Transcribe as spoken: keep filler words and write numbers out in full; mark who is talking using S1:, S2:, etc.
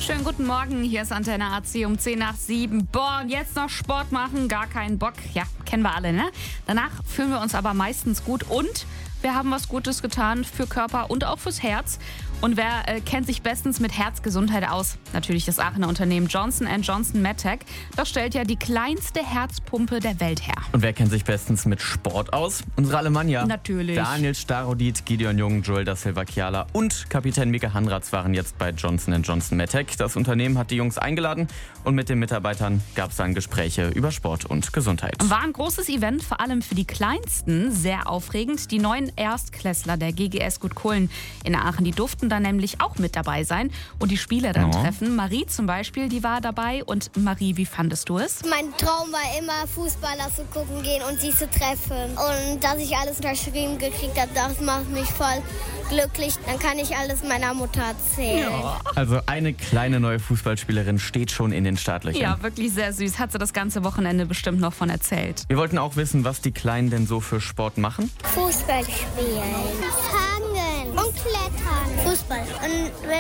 S1: Schönen guten Morgen, hier ist Antenne A C um zehn nach sieben. Boah, und jetzt noch Sport machen, gar keinen Bock. Ja, kennen wir alle, ne? Danach fühlen wir uns aber meistens gut und wir haben was Gutes getan für Körper und auch fürs Herz. Und wer äh, kennt sich bestens mit Herzgesundheit aus? Natürlich das Aachener Unternehmen Johnson and Johnson MedTech. Das stellt ja die kleinste Herzpumpe der Welt her.
S2: Und wer kennt sich bestens mit Sport aus? Unsere Alemannia.
S1: Natürlich.
S2: Daniel Starodit, Gideon Jung, Joel da Silva Chiala und Kapitän Mika Hanratz waren jetzt bei Johnson and Johnson MedTech. Das Unternehmen hat die Jungs eingeladen und mit den Mitarbeitern gab es dann Gespräche über Sport und Gesundheit.
S1: War ein großes Event, vor allem für die Kleinsten. Sehr aufregend. Die neuen Erstklässler der G G S Gut Kohlen in Aachen, die durften da nämlich auch mit dabei sein und die Spieler dann
S2: Oh.
S1: treffen. Marie zum Beispiel, die war dabei. Und Marie, wie fandest du es?
S3: Mein Traum war immer, Fußballer zu gucken gehen und sie zu treffen. Und dass ich alles unterschrieben gekriegt habe, das macht mich voll glücklich. Dann kann ich alles meiner Mutter erzählen.
S2: Also eine kleine neue Fußballspielerin steht schon in den Startlöchern.
S1: Ja, wirklich sehr süß. Hat sie das ganze Wochenende bestimmt noch von erzählt.
S2: Wir wollten auch wissen, was die Kleinen denn so für Sport machen.
S3: Fußball spielen. Fangen und klettern. Fußball. Und wenn